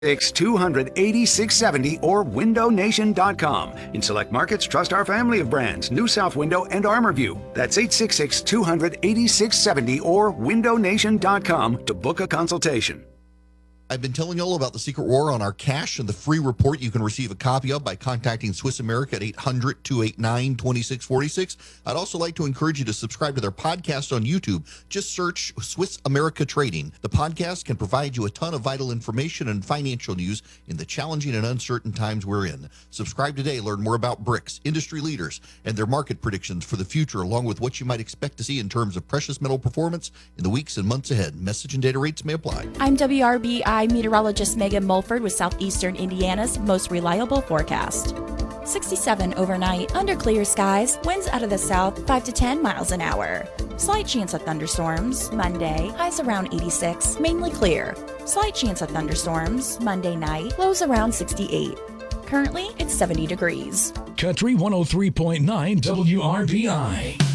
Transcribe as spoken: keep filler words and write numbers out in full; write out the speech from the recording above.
two hundred, eighty-six seventy or window nation dot com. In select markets, trust our family of brands, New South Window and ArmorView. That's eight six six, two hundred, eighty-six seventy or window nation dot com to book a consultation. I've been telling you all about the Secret War on our cash and the free report you can receive a copy of by contacting Swiss America at eight hundred, two eight nine, two six four six. I'd also like to encourage you to subscribe to their podcast on YouTube. Just search Swiss America Trading. The podcast can provide you a ton of vital information and financial news in the challenging and uncertain times we're in. Subscribe today. Learn more about BRICS, industry leaders, and their market predictions for the future, along with what you might expect to see in terms of precious metal performance in the weeks and months ahead. Message and data rates may apply. I'm W R B I meteorologist Megan Mulford with Southeastern Indiana's most reliable forecast. sixty-seven overnight, under clear skies, winds out of the south five to ten miles an hour. Slight chance of thunderstorms. Monday, highs around eighty-six, mainly clear. Slight chance of thunderstorms. Monday night, lows around sixty-eight. Currently, it's seventy degrees. Country one oh three point nine W R B I.